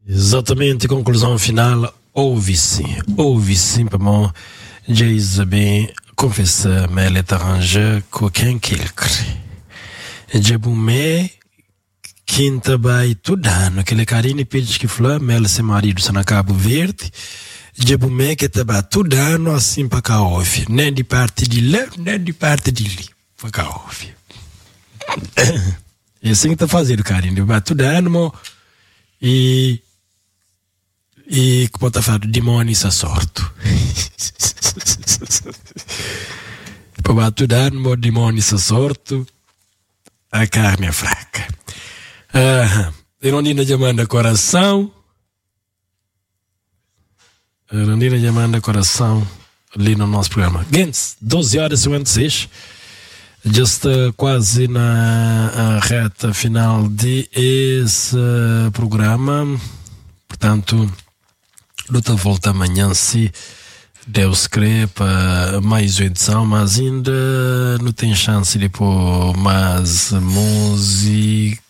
Exatamente, conclusão final, ouve-se, para mim, diz bem, confessa, mais ele arranja com quem quer. Já bom, quinta vai tudo ano, aquele carinho pede que flor, mel seu marido se na Cabo Verde, já bom, que tá tudo ano assim para cá ouve, nem de parte de lá, nem de parte de ali, para cá ouve. É assim que tá fazendo, carinho, vai tudo ano, e que pode falar demônio essa sorte. Para tudo ano, demônio essa sorte, a carne é fraca. Irondina chamando coração. Irondina chamando coração ali no nosso programa. Gens, 12h56. Já está quase na reta final desse programa. Portanto, luta volta amanhã, se Deus crê, para mais uma edição, mas ainda não tem chance de pôr mais música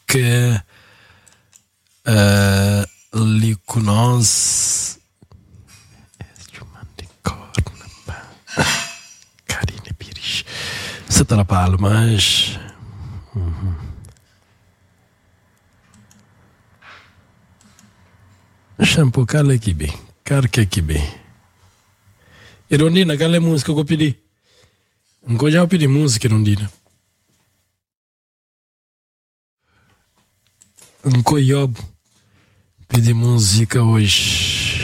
ali com nós. Karine Pires. Você está na Palmas. Shampoo, cala aqui bem. Carca aqui bem. Irondina, cala a música que eu pedi. Nunca já pedi música, Irondina. Nunca eu pedi música hoje.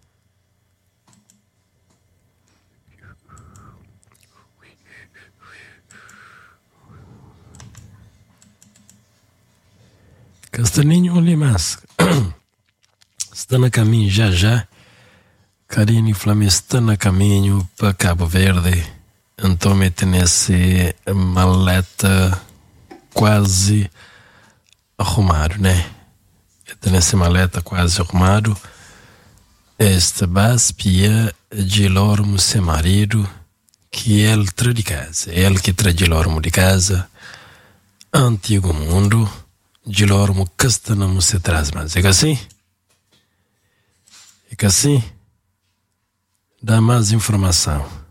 Castaninho ou Limas? Está na caminho já. Karine Flamengo está na caminho para Cabo Verde. Então mete nesse maleta quase arrumado, né? Mete nesse maleta quase arrumado. Esta baspia de Lormo, seu marido, que ele traz de casa. Ele que traz de Lormo de casa. Antigo mundo. De Lormo, castanamo se traz, mas é que assim? É que assim? Dá mais informação.